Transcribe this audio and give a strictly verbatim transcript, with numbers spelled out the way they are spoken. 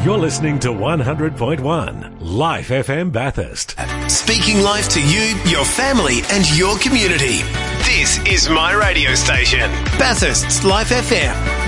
You're listening to one hundred point one Life F M Bathurst. Speaking life to you, your family and your community. This is my radio station, Bathurst's Life F M.